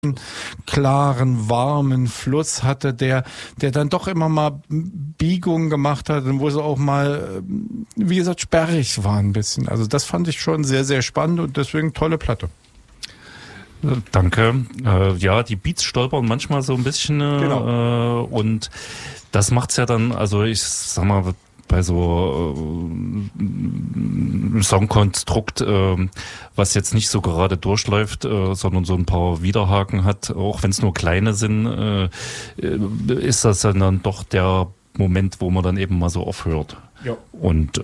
klaren, warmen Fluss hatte, der dann doch immer mal Biegungen gemacht hat und wo sie auch mal, wie gesagt, sperrig war ein bisschen. Also das fand ich schon sehr, sehr spannend und deswegen tolle Platte. Danke. Ja, die Beats stolpern manchmal so ein bisschen Genau. Und das macht's ja dann, also ich sag mal, bei so Songkonstrukt, was jetzt nicht so gerade durchläuft, sondern so ein paar Widerhaken hat, auch wenn es nur kleine sind, ist das dann doch der Moment, wo man dann eben mal so aufhört. Ja. Und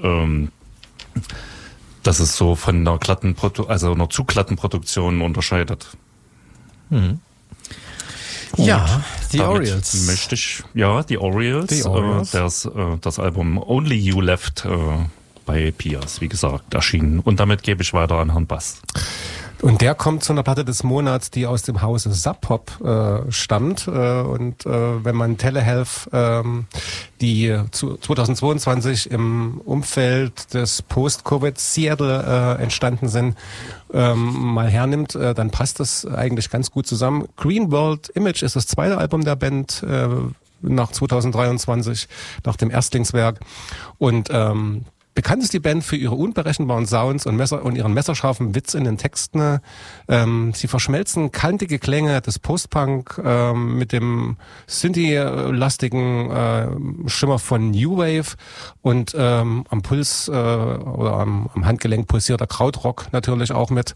das ist so von einer einer zu glatten Produktion unterscheidet. Mhm. Gut, ja, die Orioles. Möchte ich, ja, die Orioles. Das Album Only You Left bei Pias, wie gesagt, erschienen. Und damit gebe ich weiter an Herrn Bass. Und der kommt zu einer Platte des Monats, die aus dem Hause Sub Pop stammt. Wenn man Telehealth, die 2022 im Umfeld des Post-Covid Seattle entstanden sind, mal hernimmt, dann passt das eigentlich ganz gut zusammen. Green World Image ist das zweite Album der Band nach 2023, nach dem Erstlingswerk. Und bekannt ist die Band für ihre unberechenbaren Sounds und ihren messerscharfen Witz in den Texten. Sie verschmelzen kantige Klänge des Post-Punk mit dem Synthie-lastigen Schimmer von New Wave und am Puls oder am Handgelenk pulsiert der Krautrock natürlich auch mit.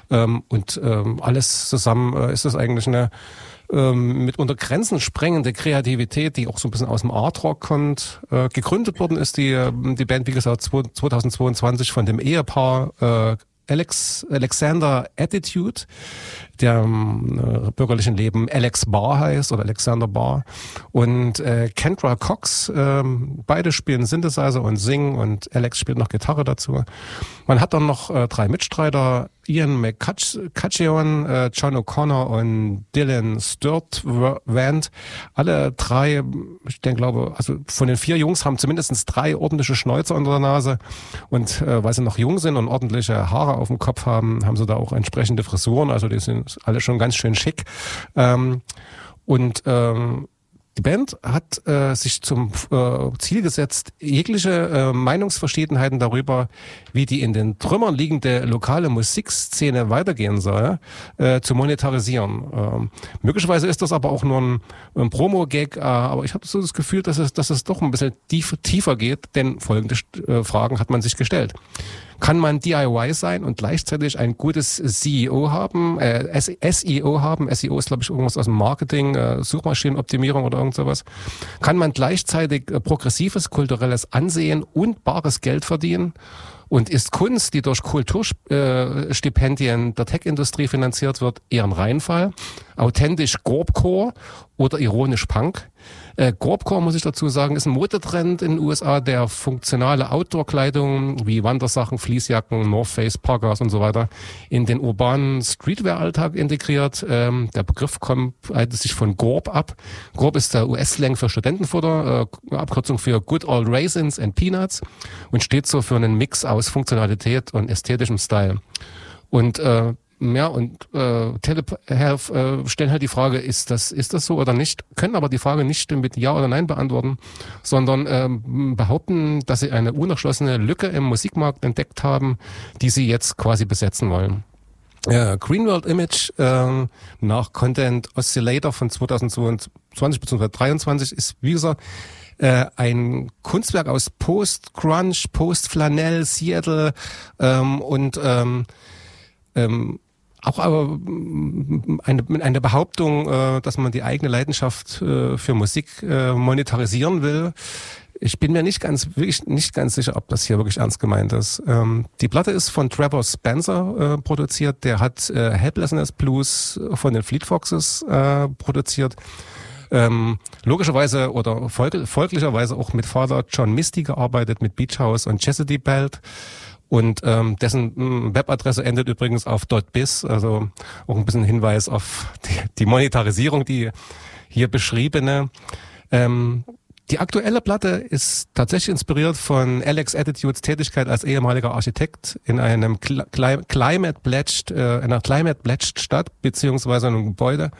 Alles zusammen ist es eigentlich eine mitunter Grenzen sprengende Kreativität, die auch so ein bisschen aus dem Art-Rock kommt. Gegründet worden ist die Band, wie gesagt, 2022 von dem Ehepaar Alexander Attitude, der im bürgerlichen Leben Alex Barr heißt oder Alexander Barr, und Kendra Cox. Beide spielen Synthesizer und singen und Alex spielt noch Gitarre dazu. Man hat dann noch 3 Mitstreiter, Ian McCutcheon, John O'Connor und Dylan Sturtevant. Alle 3, also von den 4 Jungs haben zumindest 3 ordentliche Schnäuzer unter der Nase. Und weil sie noch jung sind und ordentliche Haare auf dem Kopf haben, haben sie da auch entsprechende Frisuren. Also die sind alle schon ganz schön schick. Die Band hat sich zum Ziel gesetzt, jegliche Meinungsverschiedenheiten darüber, wie die in den Trümmern liegende lokale Musikszene weitergehen soll, zu monetarisieren. Möglicherweise ist das aber auch nur ein Promo-Gag, aber ich habe so das Gefühl, dass es doch ein bisschen tiefer geht, denn folgende Fragen hat man sich gestellt. Kann man DIY sein und gleichzeitig ein gutes SEO haben? SEO haben. SEO ist, glaube ich, irgendwas aus dem Marketing, Suchmaschinenoptimierung oder irgend sowas. Kann man gleichzeitig progressives, kulturelles Ansehen und bares Geld verdienen? Und ist Kunst, die durch Kulturstipendien der Tech-Industrie finanziert wird, eher ein Reinfall? Authentisch Gorpcore oder ironisch Punk? Gorpcore, muss ich dazu sagen, ist ein Modetrend in den USA, der funktionale Outdoor-Kleidung wie Wandersachen, Fleecejacken, North Face, Parkas und so weiter in den urbanen Streetwear-Alltag integriert. Der Begriff leitet sich von Gorp ab. Gorp ist der US-Slang für Studentenfutter, Abkürzung für Good Old Raisins and Peanuts, und steht so für einen Mix aus Funktionalität und ästhetischem Style. Und Telehealth stellen halt die Frage, ist das so oder nicht, können aber die Frage nicht mit Ja oder Nein beantworten, sondern behaupten, dass sie eine unerschlossene Lücke im Musikmarkt entdeckt haben, die sie jetzt quasi besetzen wollen. Green World Image nach Content Oscillator von 2022 bzw. 2023 ist, wie gesagt, ein Kunstwerk aus Post-Grunge, Post-Flanell, Seattle auch aber eine Behauptung, dass man die eigene Leidenschaft für Musik monetarisieren will. Ich bin mir nicht ganz sicher, ob das hier wirklich ernst gemeint ist. Die Platte ist von Trevor Spencer produziert. Der hat Helplessness Blues von den Fleet Foxes produziert. Logischerweise oder folglicherweise auch mit Vater John Misty gearbeitet, mit Beach House und Chastity Belt. Und dessen Webadresse endet übrigens auf .biz, also auch ein bisschen Hinweis auf die Monetarisierung, die hier beschriebene. Die aktuelle Platte ist tatsächlich inspiriert von Alex Attitudes Tätigkeit als ehemaliger Architekt in einem Climate Pledged Stadt beziehungsweise einem Gebäude